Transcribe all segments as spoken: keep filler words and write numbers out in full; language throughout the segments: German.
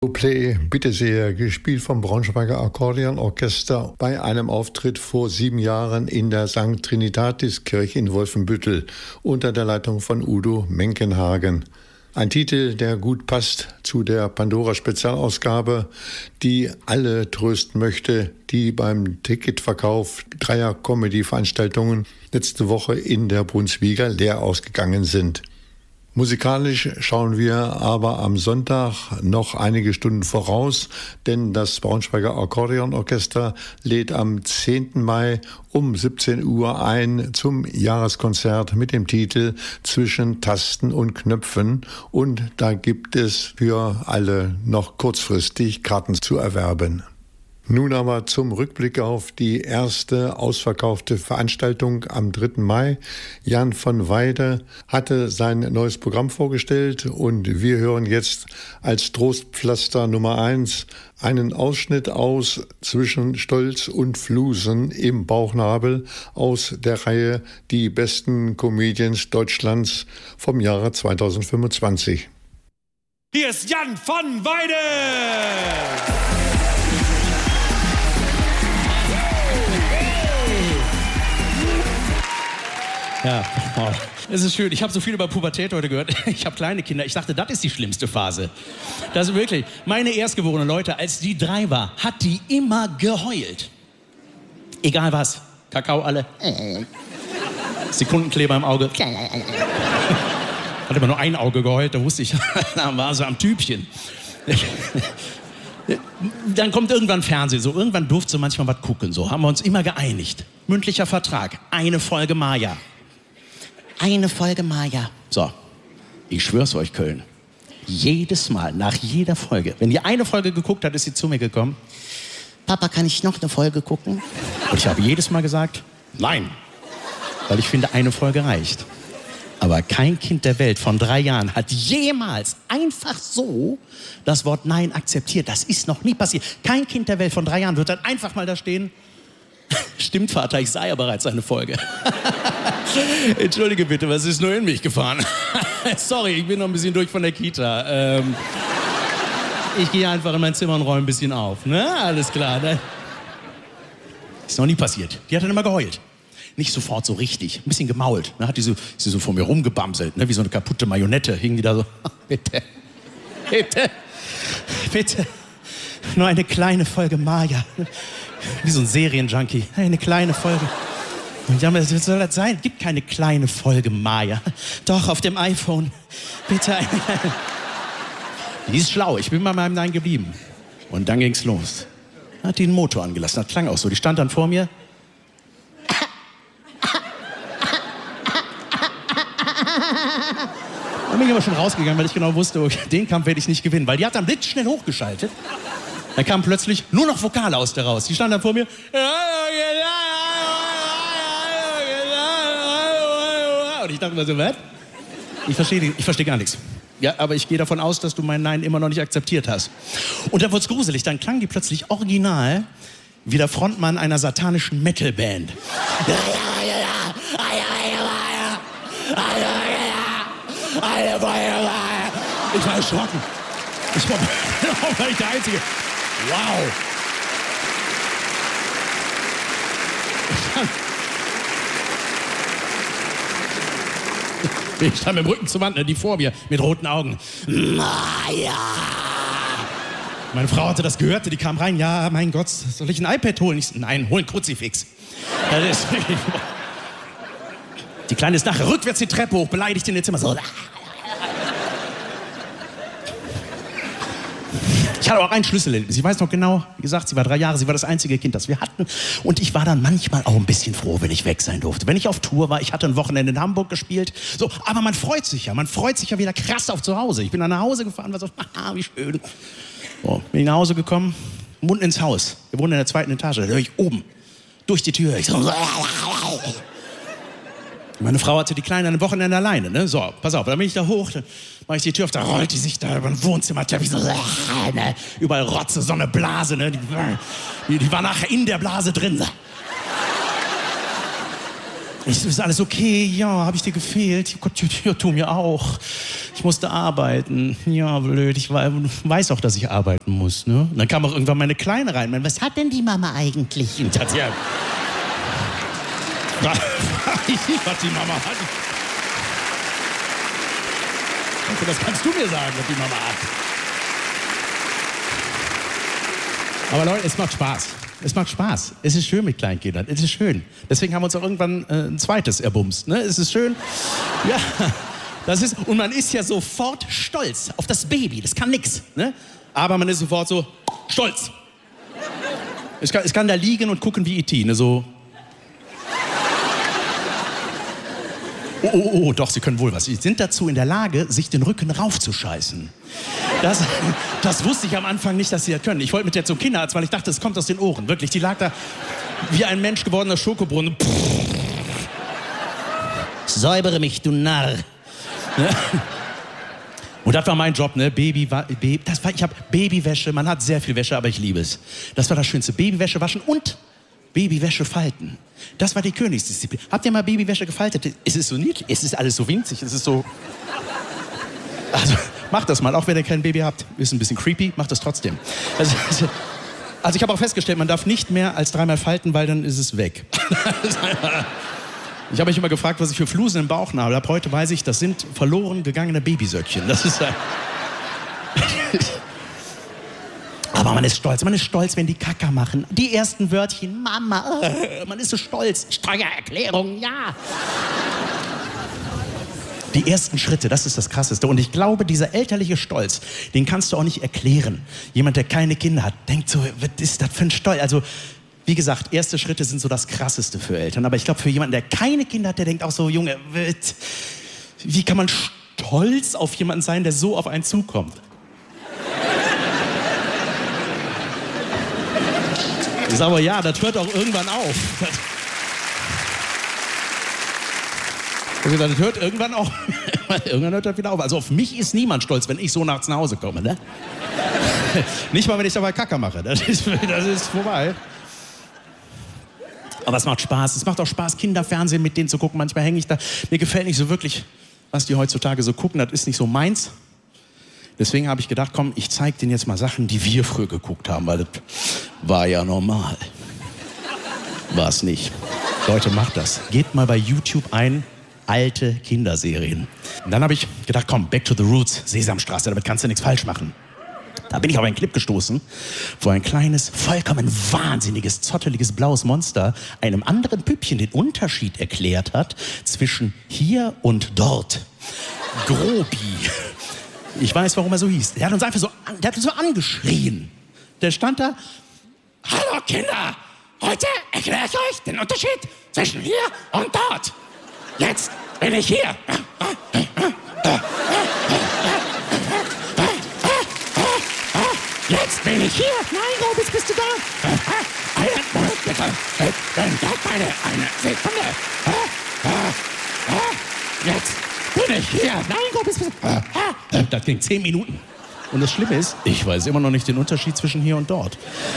Play, bitte sehr, gespielt vom Braunschweiger Akkordeonorchester bei einem Auftritt vor sieben Jahren in der Sankt Trinitatis-Kirche in Wolfenbüttel unter der Leitung von Udo Menkenhagen. Ein Titel, der gut passt zu der Pandora-Spezialausgabe, die alle trösten möchte, die beim Ticketverkauf dreier Comedy-Veranstaltungen letzte Woche in der Brunswiga leer ausgegangen sind. Musikalisch schauen wir aber am Sonntag noch einige Stunden voraus, denn das Braunschweiger Akkordeonorchester lädt am zehnten Mai um siebzehn Uhr ein zum Jahreskonzert mit dem Titel Zwischen Tasten und Knöpfen, und da gibt es für alle noch kurzfristig Karten zu erwerben. Nun aber zum Rückblick auf die erste ausverkaufte Veranstaltung am dritten Mai. Jan von Weide hatte sein neues Programm vorgestellt und wir hören jetzt als Trostpflaster Nummer eins einen Ausschnitt aus Zwischen Stolz und Flusen im Bauchnabel aus der Reihe Die besten Comedians Deutschlands vom Jahre zweitausendfünfundzwanzig. Hier ist Jan von Weide! Ja, oh, es ist schön. Ich habe so viel über Pubertät heute gehört. Ich habe kleine Kinder. Ich dachte, das ist die schlimmste Phase. Das ist wirklich. Meine erstgeborene Leute, als die drei war, hat die immer geheult. Egal was. Kakao alle. Sekundenkleber im Auge. Hat immer nur ein Auge geheult, da wusste ich, da war sie am Tübchen. Dann kommt irgendwann Fernsehen, so irgendwann durfte sie manchmal was gucken, so haben wir uns immer geeinigt. Mündlicher Vertrag, eine Folge Maya. Eine Folge Maya. So, ich schwör's euch, Köln. Jedes Mal, nach jeder Folge, wenn die eine Folge geguckt hat, ist sie zu mir gekommen. Papa, kann ich noch eine Folge gucken? Und ich habe jedes Mal gesagt, nein. Weil ich finde, eine Folge reicht. Aber kein Kind der Welt von drei Jahren hat jemals einfach so das Wort Nein akzeptiert. Das ist noch nie passiert. Kein Kind der Welt von drei Jahren wird dann einfach mal da stehen. Stimmt, Vater, ich sah ja bereits eine Folge. Entschuldige bitte, was ist nur in mich gefahren? Sorry, ich bin noch ein bisschen durch von der Kita. Ähm, ich gehe einfach in mein Zimmer und räume ein bisschen auf. Ne? Alles klar. Ne? Ist noch nie passiert. Die hat dann immer geheult. Nicht sofort so richtig, ein bisschen gemault. Dann hat die so, ist die so vor mir rumgebamselt, ne? Wie so eine kaputte Marionette. Hing die da so, bitte, bitte, bitte. Nur eine kleine Folge Maya. Wie so ein Serienjunkie. Eine kleine Folge. Und ja, was soll das sein? Es gibt keine kleine Folge Maya. Doch, auf dem iPhone. Bitte eine kleine. Die ist schlau. Ich bin bei meinem Nein geblieben. Und dann ging's los. Hat die den Motor angelassen. Das klang auch so. Die stand dann vor mir. Dann bin ich aber schon rausgegangen, weil ich genau wusste, okay, den Kampf werde ich nicht gewinnen. Weil die hat dann blitzschnell hochgeschaltet. Dann kam plötzlich nur noch Vokale aus der raus. Die stand dann vor mir. Und ich dachte mir so, was? Ich verstehe ich versteh gar nichts. Ja, aber ich gehe davon aus, dass du mein Nein immer noch nicht akzeptiert hast. Und dann wurde es gruselig. Dann klang die plötzlich original wie der Frontmann einer satanischen Metalband. Ich war erschrocken. Ich war, war nicht der Einzige. Wow. Ich stand mit dem Rücken zur Wand, die vor mir, mit roten Augen. Maya. Meine Frau hatte das gehört, die kam rein. Ja, mein Gott, soll ich ein iPad holen? Ich so, nein, hol ein Kruzifix. Das ist die Kleine ist nachher rückwärts die Treppe hoch, beleidigt in ihr Zimmer. So. Ich hatte auch ein Schlüsselerlebnis. Ich weiß noch genau, wie gesagt, sie war drei Jahre, sie war das einzige Kind, das wir hatten. Und ich war dann manchmal auch ein bisschen froh, wenn ich weg sein durfte. Wenn ich auf Tour war, ich hatte ein Wochenende in Hamburg gespielt. So, aber man freut sich ja, man freut sich ja wieder krass auf zu Hause. Ich bin dann nach Hause gefahren, war so, haha, wie schön. So, bin ich nach Hause gekommen, Mund ins Haus. Wir wohnen in der zweiten Etage, da höre ich oben durch die Tür. Ich so, meine Frau hatte die Kleine ein Wochenende alleine, ne? So, pass auf, dann bin ich da hoch, dann mache ich die Tür auf, da rollt die sich da über den Wohnzimmerteppich so, ne? Überall Rotze, so eine Blase, ne? Die, die war nachher in der Blase drin. Ich, ist alles okay? Ja, habe ich dir gefehlt? Gott, ja, tu mir auch. Ich musste arbeiten. Ja, blöd, ich weiß auch, dass ich arbeiten muss. Ne? Und dann kam auch irgendwann meine Kleine rein. Meine, was hat denn die Mama eigentlich? Und hat ja... Frag ich nicht, was die Mama hat. Also, das kannst du mir sagen, was die Mama hat. Aber Leute, es macht Spaß. Es macht Spaß. Es ist schön mit Kleinkindern. Es ist schön. Deswegen haben wir uns auch irgendwann äh, ein zweites erbumst. Ne? Es ist schön. Ja, das ist, und man ist ja sofort stolz auf das Baby. Das kann nix. Ne? Aber man ist sofort so stolz. Es kann, es kann da liegen und gucken wie E T Ne? So. Oh, oh, oh, doch, sie können wohl was. Sie sind dazu in der Lage, sich den Rücken raufzuscheißen. Das, das wusste ich am Anfang nicht, dass sie das können. Ich wollte mit der zum Kinderarzt, weil ich dachte, es kommt aus den Ohren. Wirklich, die lag da wie ein Mensch gewordener Schokobrunnen. Säubere mich, du Narr. Ne? Und das war mein Job, ne? Baby, Baby, das war, ich habe Babywäsche, man hat sehr viel Wäsche, aber ich liebe es. Das war das Schönste. Babywäsche waschen und Babywäsche falten. Das war die Königsdisziplin. Habt ihr mal Babywäsche gefaltet? Es ist so niedlich, es ist alles so winzig, es ist so... Also, macht das mal, auch wenn ihr kein Baby habt. Ist ein bisschen creepy, macht das trotzdem. Also, also ich habe auch festgestellt, man darf nicht mehr als dreimal falten, weil dann ist es weg. Ich habe mich immer gefragt, was ich für Flusen im Bauchnabel habe. Heute weiß ich, das sind verloren gegangene Babysöckchen. Das ist... Aber man ist stolz, man ist stolz, wenn die Kacker machen. Die ersten Wörtchen, Mama, man ist so stolz. Steuererklärung, ja. Die ersten Schritte, das ist das Krasseste. Und ich glaube, dieser elterliche Stolz, den kannst du auch nicht erklären. Jemand, der keine Kinder hat, denkt so, was ist das für ein Stolz? Also, wie gesagt, erste Schritte sind so das Krasseste für Eltern. Aber ich glaube, für jemanden, der keine Kinder hat, der denkt auch so, Junge, wie kann man stolz auf jemanden sein, der so auf einen zukommt? Ich sage aber, ja, das hört auch irgendwann auf. Das hört irgendwann auch, irgendwann hört das wieder auf. Also auf mich ist niemand stolz, wenn ich so nachts nach Hause komme, ne? Nicht mal, wenn ich dabei Kacker mache. Das ist, das ist vorbei. Aber es macht Spaß. Es macht auch Spaß, Kinderfernsehen mit denen zu gucken. Manchmal hänge ich da. Mir gefällt nicht so wirklich, was die heutzutage so gucken. Das ist nicht so meins. Deswegen habe ich gedacht, komm, ich zeige denen jetzt mal Sachen, die wir früher geguckt haben, weil das war ja normal. War es nicht. Leute, macht das. Geht mal bei YouTube ein, alte Kinderserien. Und dann habe ich gedacht, komm, back to the roots, Sesamstraße, damit kannst du nichts falsch machen. Da bin ich auf einen Clip gestoßen, wo ein kleines, vollkommen wahnsinniges, zotteliges blaues Monster einem anderen Püppchen den Unterschied erklärt hat zwischen hier und dort. Grobi. Ich weiß, warum er so hieß. Der hat uns einfach so, der hat uns so angeschrien. Der stand da, hallo Kinder, heute erkläre ich euch den Unterschied zwischen hier und dort. Jetzt bin ich hier. Jetzt bin ich hier. Nein, Robis, bist du da? Einen Moment bitte. Dann dauert meine eine Sekunde. Jetzt bin ich hier. Nein, Robis, bist du da? Das ging zehn Minuten. Und das Schlimme ist, ich weiß immer noch nicht den Unterschied zwischen hier und dort.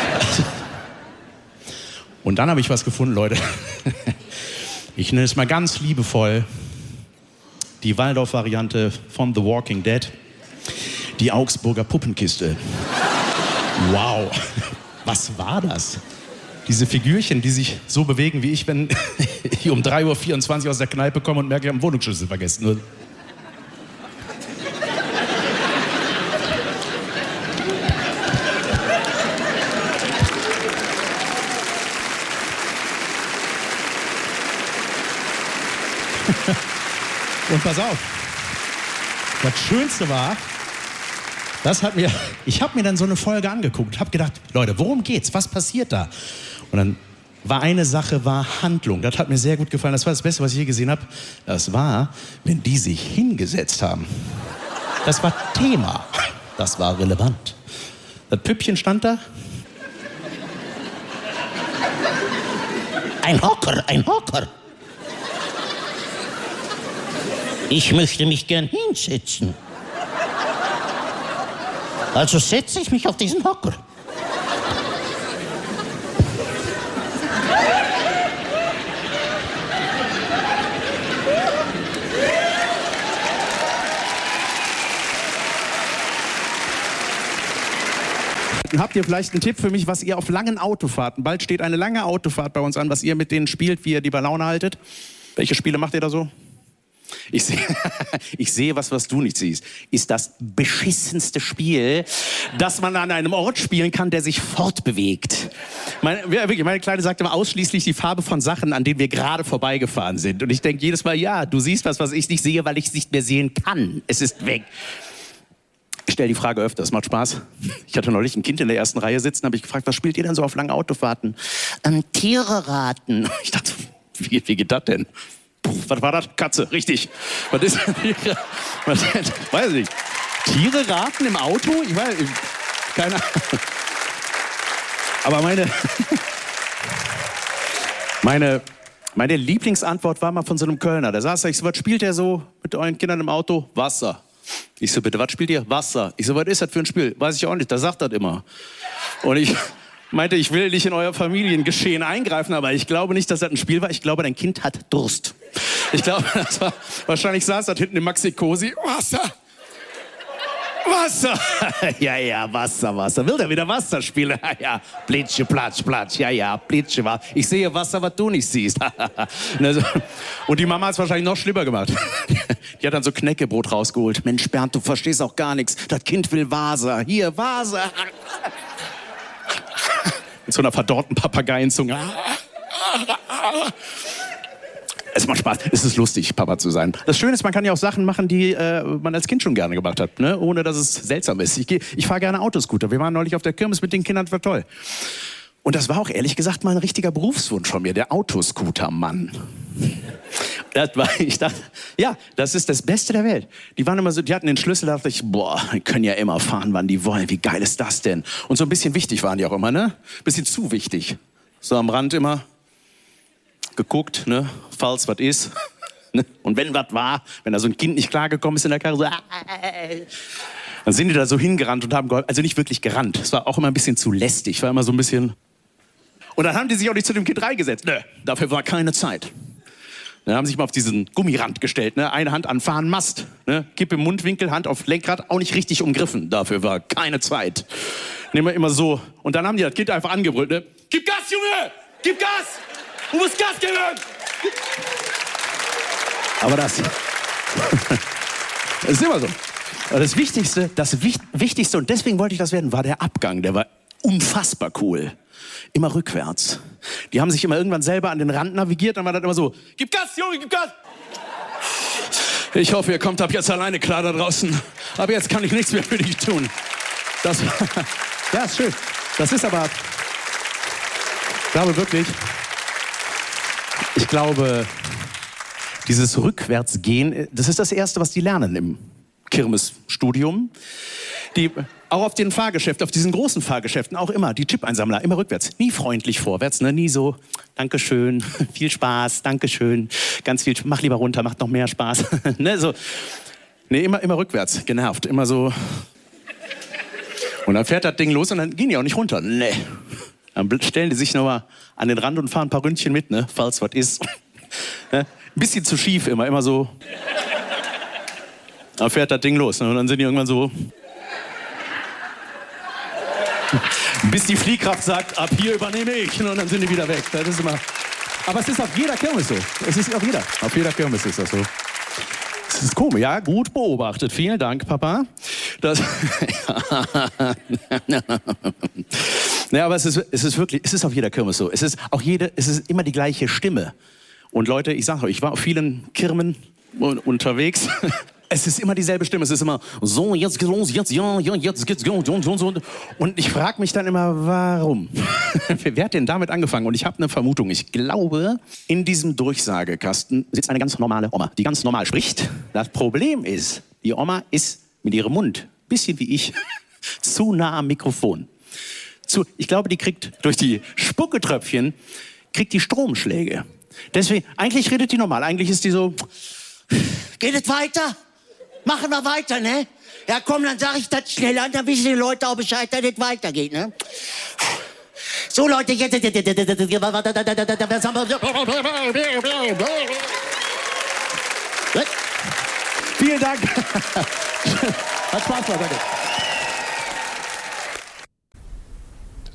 Und dann habe ich was gefunden, Leute. Ich nenne es mal ganz liebevoll die Waldorf-Variante von The Walking Dead. Die Augsburger Puppenkiste. Wow, was war das? Diese Figürchen, die sich so bewegen wie ich, wenn ich um drei Uhr vierundzwanzig aus der Kneipe komme und merke, ich habe einen Wohnungsschlüssel vergessen. Und pass auf, das Schönste war, das hat mir, ich habe mir dann so eine Folge angeguckt und habe gedacht, Leute, worum geht's? Was passiert da? Und dann war eine Sache, war Handlung. Das hat mir sehr gut gefallen. Das war das Beste, was ich je gesehen habe. Das war, wenn die sich hingesetzt haben. Das war Thema. Das war relevant. Das Püppchen stand da. Ein Hocker, ein Hocker. Ich möchte mich gern hinsetzen. Also setze ich mich auf diesen Hocker. Habt ihr vielleicht einen Tipp für mich, was ihr auf langen Autofahrten, bald steht eine lange Autofahrt bei uns an, was ihr mit denen spielt, wie ihr die bei Laune haltet? Welche Spiele macht ihr da so? Ich sehe, ich sehe was, was du nicht siehst. Ist das beschissenste Spiel, das man an einem Ort spielen kann, der sich fortbewegt. Meine, wirklich, meine Kleine sagt immer ausschließlich die Farbe von Sachen, an denen wir gerade vorbeigefahren sind. Und ich denke jedes Mal, ja, du siehst was, was ich nicht sehe, weil ich es nicht mehr sehen kann. Es ist weg. Ich stelle die Frage öfter, es macht Spaß. Ich hatte neulich ein Kind in der ersten Reihe sitzen, habe ich gefragt, was spielt ihr denn so auf langen Autofahrten? Ähm, Tiere raten. Ich dachte, wie, wie geht das denn? Puh, was war das? Katze, richtig. Was ist Tiere? Was, weiß ich nicht. Tiere raten im Auto? Ich weiß, keine Ahnung. Aber meine, meine, meine Lieblingsantwort war mal von so einem Kölner. Der saß da, ich so, was spielt der so mit euren Kindern im Auto? Wasser. Ich so, bitte, was spielt ihr? Wasser. Ich so, was ist das für ein Spiel? Weiß ich auch nicht, der sagt das immer. Und ich meinte, ich will nicht in euer Familiengeschehen eingreifen, aber ich glaube nicht, dass das ein Spiel war. Ich glaube, dein Kind hat Durst. Ich glaube, das war, wahrscheinlich saß das hinten im Maxi-Cosi. Wasser! Wasser! Ja, ja, Wasser, Wasser. Will der wieder Wasser spielen? Ja, Plitsche, Platsch, Platsch. Ja, ja, Plitsche, was. Ich sehe Wasser, was du nicht siehst. Und die Mama hat es wahrscheinlich noch schlimmer gemacht. Die hat dann so Knäckebrot rausgeholt. Mensch, Bernd, du verstehst auch gar nichts. Das Kind will Wasser. Hier, Wasser. Mit so einer verdorrten Papageienzunge. Es macht Spaß. Es ist lustig, Papa zu sein. Das Schöne ist, man kann ja auch Sachen machen, die äh, man als Kind schon gerne gemacht hat, ne? Ohne dass es seltsam ist. Ich, geh, ich fahre gerne Autoscooter. Wir waren neulich auf der Kirmes mit den Kindern, das war toll. Und das war auch ehrlich gesagt mal ein richtiger Berufswunsch von mir, der Autoscooter-Mann. Das war, ich dachte, ja, das ist das Beste der Welt. Die waren immer so, die hatten den Schlüssel, da dachte ich, boah, die können ja immer fahren, wann die wollen. Wie geil ist das denn? Und so ein bisschen wichtig waren die auch immer, ne? Ein bisschen zu wichtig. So am Rand immer geguckt, ne? Falls was ist. Und wenn was war, wenn da so ein Kind nicht klargekommen ist in der Karre, so, dann sind die da so hingerannt und haben geholfen. Also nicht wirklich gerannt. Es war auch immer ein bisschen zu lästig. War immer so ein bisschen. Und dann haben die sich auch nicht zu dem Kind reingesetzt. Nö, dafür war keine Zeit. Dann haben sie sich mal auf diesen Gummirand gestellt. Ne? Eine Hand an Fahnenmast, ne? Kipp im Mundwinkel, Hand auf Lenkrad, auch nicht richtig umgriffen. Dafür war keine Zeit. Nehmen wir immer so. Und dann haben die das Kind einfach angebrüllt. Ne? Gib Gas, Junge! Gib Gas! Du musst Gas geben! Aber das, das ist immer so. Aber das Wichtigste, das Wichtigste, und deswegen wollte ich das werden, war der Abgang. Der war unfassbar cool. Immer rückwärts. Die haben sich immer irgendwann selber an den Rand navigiert, dann war das immer so, gib Gas, Junge, gib Gas! Ich hoffe, ihr kommt ab jetzt alleine klar da draußen. Aber jetzt kann ich nichts mehr für dich tun. Das, ja, ist schön. Das ist aber, ich glaube wirklich, ich glaube, dieses Rückwärtsgehen, das ist das Erste, was die lernen im Kirmesstudium. Die, auch auf den Fahrgeschäften, auf diesen großen Fahrgeschäften, auch immer, die Chip-Einsammler, immer rückwärts. Nie freundlich vorwärts, ne? Nie so, Dankeschön, viel Spaß, Dankeschön, ganz viel, mach lieber runter, macht noch mehr Spaß. Ne, so. Nee, immer, immer rückwärts, genervt, immer so. Und dann fährt das Ding los und dann gehen die auch nicht runter. Nee. Dann stellen die sich nochmal an den Rand und fahren ein paar Ründchen mit, ne? Falls was ist. Ne? Ein bisschen zu schief immer, immer so. Dann fährt das Ding los, ne? Und dann sind die irgendwann so. Bis die Fliehkraft sagt, ab hier übernehme ich. Und dann sind die wieder weg. Das ist immer. Aber es ist auf jeder Kirmes so. Es ist auf jeder. Auf jeder Kirmes ist das so. Das ist komisch. Ja, gut beobachtet. Vielen Dank, Papa. Das ja, aber es ist, es ist wirklich, es ist auf jeder Kirmes so. Es ist auch jede, es ist immer die gleiche Stimme. Und Leute, ich sage euch, ich war auf vielen Kirmen unterwegs. Es ist immer dieselbe Stimme. Es ist immer so, jetzt geht's los, jetzt, ja, ja, jetzt geht's los, und, und, und. Und ich frage mich dann immer, warum? Wer hat denn damit angefangen? Und ich habe eine Vermutung. Ich glaube, in diesem Durchsagekasten sitzt eine ganz normale Oma, die ganz normal spricht. Das Problem ist, die Oma ist mit ihrem Mund, bisschen wie ich, zu nah am Mikrofon. Zu, ich glaube, die kriegt durch die Spucketröpfchen, kriegt die Stromschläge. Deswegen, eigentlich redet die normal. Eigentlich ist die so, geht es weiter? Machen wir weiter, ne? Ja, komm, dann sag ich das schneller und dann wissen die Leute auch Bescheid, dass es weitergeht, ne? So, Leute, jetzt... Vielen Dank. Hat Spaß gemacht, danke.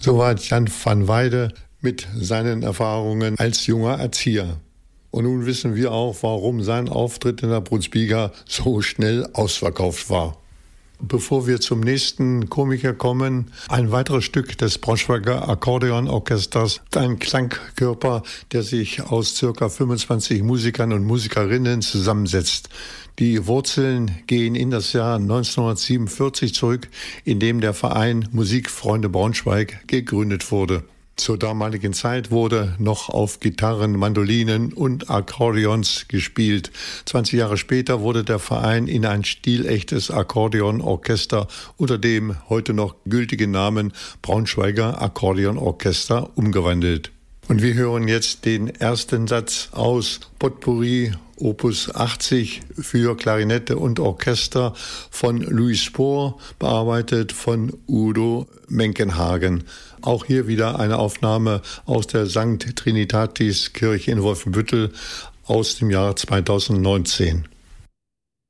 Soweit Jan van Weide mit seinen Erfahrungen als junger Erzieher. Und nun wissen wir auch, warum sein Auftritt in der Brunsbüttel so schnell ausverkauft war. Bevor wir zum nächsten Komiker kommen, ein weiteres Stück des Braunschweiger Akkordeonorchesters, ein Klangkörper, der sich aus ca. fünfundzwanzig Musikern und Musikerinnen zusammensetzt. Die Wurzeln gehen in das Jahr neunzehnhundertsiebenundvierzig zurück, in dem der Verein Musikfreunde Braunschweig gegründet wurde. Zur damaligen Zeit wurde noch auf Gitarren, Mandolinen und Akkordeons gespielt. zwanzig Jahre später wurde der Verein in ein stilechtes Akkordeonorchester unter dem heute noch gültigen Namen Braunschweiger Akkordeonorchester umgewandelt. Und wir hören jetzt den ersten Satz aus Potpourri Opus achtzig für Klarinette und Orchester von Louis Spohr, bearbeitet von Udo Menkenhagen. Auch hier wieder eine Aufnahme aus der Sankt Trinitatis Kirche in Wolfenbüttel aus dem Jahr zweitausendneunzehn.